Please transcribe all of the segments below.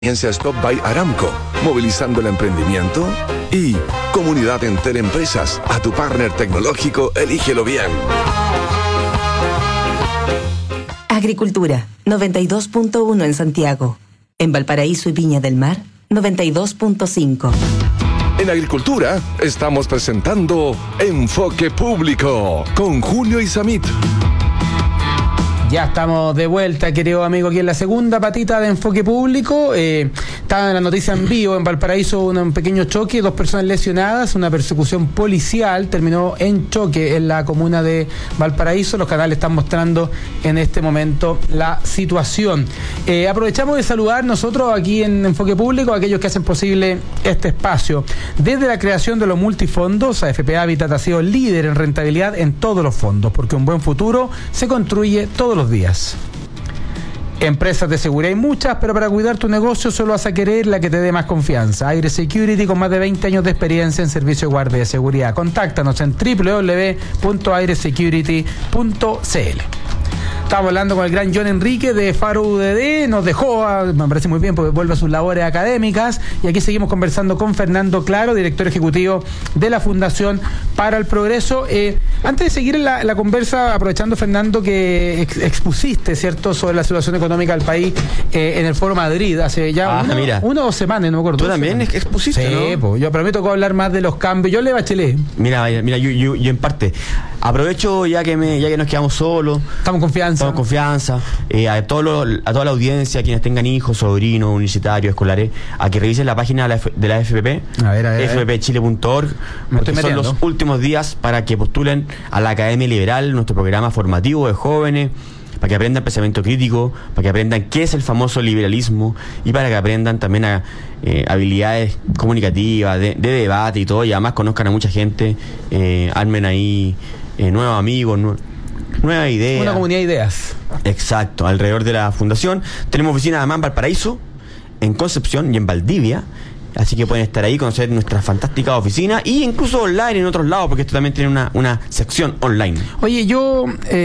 Stop by Aramco, movilizando el emprendimiento. Y Comunidad Enter Empresas, a tu partner tecnológico, elígelo bien. Agricultura, 92.1 en Santiago. En Valparaíso y Viña del Mar, 92.5. En Agricultura estamos presentando Enfoque Público con Julio Isamit. Ya estamos de vuelta, querido amigo, aquí en la segunda patita de Enfoque Público. Estaba en la noticia en vivo, en Valparaíso un pequeño choque, 2 personas lesionadas, una persecución policial, terminó en choque en la comuna de Valparaíso. Los canales están mostrando en este momento la situación. Aprovechamos de saludar nosotros aquí en Enfoque Público a aquellos que hacen posible este espacio. Desde la creación de los multifondos, AFP Habitat ha sido líder en rentabilidad en todos los fondos, porque un buen futuro se construye todos los días. Empresas de seguridad hay muchas, pero para cuidar tu negocio solo vas a querer la que te dé más confianza. Aire Security, con más de 20 años de experiencia en servicio de guardia de seguridad. Contáctanos en www.aireSecurity.cl. Estamos hablando con el gran John Enrique de Faro UDD, nos dejó, me parece muy bien porque vuelve a sus labores académicas, y aquí seguimos conversando con Fernando Claro, director ejecutivo de la Fundación para el Progreso. Antes de seguir en la conversa, aprovechando, Fernando, que expusiste, ¿cierto?, sobre la situación económica del país en el Foro Madrid hace ya una o 2 semanas, no me acuerdo. Tú también expusiste, sí, ¿no? Pues, pero a mí me tocó hablar más de los cambios. Yo le Bachelet. Mira, yo en parte aprovecho ya que nos quedamos solos. Estamos confianza. A toda la audiencia, quienes tengan hijos, sobrinos, universitarios, escolares, a que revisen la página de la FPP, fppchile.org, porque son los últimos días para que postulen a la Academia Liberal, nuestro programa formativo de jóvenes, para que aprendan pensamiento crítico, para que aprendan qué es el famoso liberalismo, y para que aprendan también habilidades comunicativas, de debate y todo, y además conozcan a mucha gente, armen ahí nuevos amigos, nueva idea. Una comunidad de ideas. Exacto, alrededor de la fundación. Tenemos oficinas además en Valparaíso, en Concepción y en Valdivia. Así que pueden estar ahí, conocer nuestras fantásticas oficinas, y incluso online en otros lados, porque esto también tiene una sección online. Oye, yo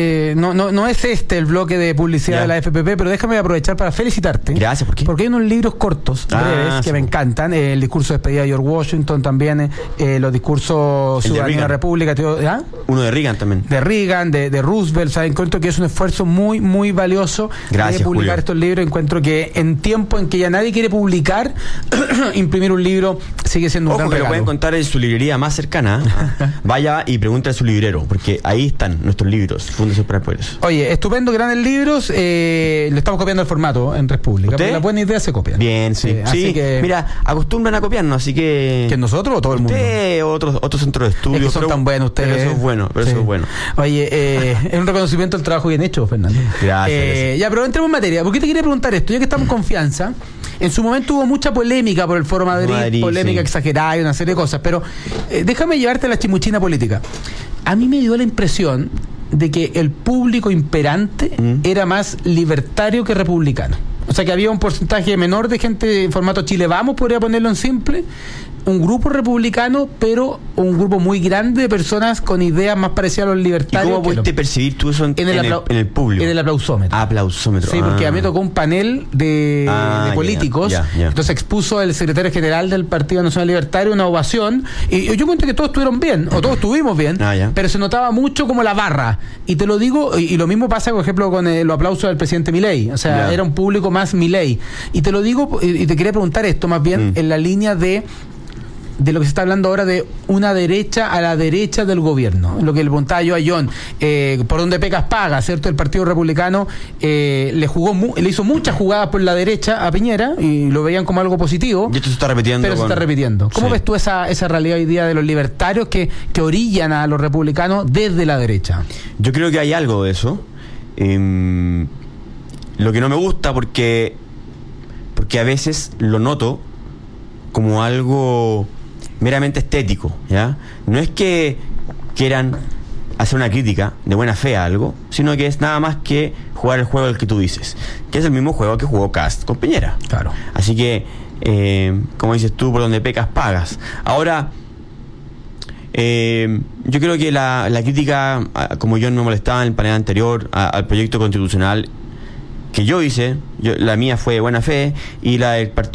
no es el bloque de publicidad de la FPP, pero déjame aprovechar para felicitarte. Gracias, ¿por qué? Porque hay unos libros cortos, breves, que me encantan. El discurso de despedida de George Washington también, los discursos Ciudadanía de la República. Uno de Reagan también. De Reagan, de Roosevelt. O sea, encuentro que es un esfuerzo muy, muy valioso. Gracias, de publicar Julio. Estos libros. Encuentro que en tiempo en que ya nadie quiere publicar, imprimir un libro sigue siendo un gran regalo. Lo pueden encontrar en su librería más cercana. Vaya y pregunte a su librero, porque ahí están nuestros libros, Fundación para el Progreso. Oye, estupendo, grandes libros. Le estamos copiando el formato en República. La buena idea se copia. Bien, sí. Así que, mira, acostumbran a copiarnos, así que... ¿Que nosotros o todo el mundo? Usted, otros centros de estudio. Es que son tan buenos ustedes. Pero eso es bueno, eso es bueno. Oye, es un reconocimiento del trabajo bien hecho, Fernando. Gracias. Ya, pero entremos en materia. ¿Por qué te quería preguntar esto? Ya que estamos en confianza. En su momento hubo mucha polémica por el Foro Madrid, polémica exagerada y una serie de cosas, pero déjame llevarte a la chimuchina política. A mí me dio la impresión de que el público imperante era más libertario que republicano. O sea, que había un porcentaje menor de gente en formato Chile Vamos, podría ponerlo en simple, un grupo republicano, pero un grupo muy grande de personas con ideas más parecidas a los libertarios. ¿Y cómo pudiste percibir tú eso en el público? En el aplausómetro. Aplausómetro. Sí, porque a mí me tocó un panel de políticos. Ya. Entonces expuso el secretario general del Partido Nacional Libertario una ovación. Y yo cuento que todos estuvieron bien, o todos estuvimos bien, pero se notaba mucho como la barra. Y te lo digo, y lo mismo pasa, por ejemplo, con los aplausos del presidente Milei. O sea, era un público más Milei. Y te lo digo, y te quería preguntar esto más bien, en la línea de lo que se está hablando ahora de una derecha a la derecha del gobierno. Lo que le preguntaba yo a John, por donde pecas paga, ¿cierto? El Partido Republicano le hizo muchas jugadas por la derecha a Piñera y lo veían como algo positivo. Y esto se está repitiendo. Pero se está repitiendo. ¿Cómo ves tú esa realidad hoy día de los libertarios que orillan a los republicanos desde la derecha? Yo creo que hay algo de eso. Lo que no me gusta porque a veces lo noto como algo meramente estético, ¿ya? No es que quieran hacer una crítica de buena fe a algo, sino que es nada más que jugar el juego del que tú dices, que es el mismo juego que jugó Kast con Piñera. Claro. Así que, como dices tú, por donde pecas pagas. Ahora, yo creo que la crítica, como yo no me molestaba en el panel anterior, al proyecto constitucional que yo hice, la mía fue de buena fe y la del partido